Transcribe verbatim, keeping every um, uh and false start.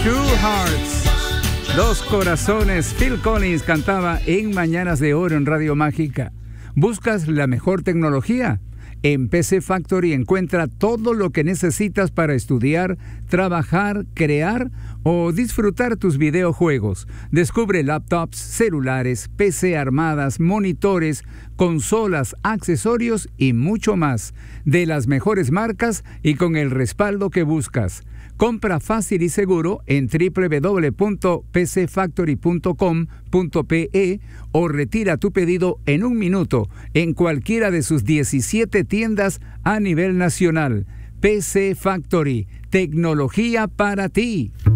Two Hearts, Dos Corazones. Phil Collins cantaba en Mañanas de Oro en Radio Mágica. ¿Buscas la mejor tecnología? En P C Factory encuentra todo lo que necesitas para estudiar, trabajar, crear o disfrutar tus videojuegos. Descubre laptops, celulares, P C armadas, monitores, consolas, accesorios y mucho más, de las mejores marcas y con el respaldo que buscas. Compra fácil y seguro en doble u doble u doble u punto p c factory punto com punto p e o retira tu pedido en un minuto en cualquiera de sus diecisiete tiendas a nivel nacional. P C Factory, tecnología para ti.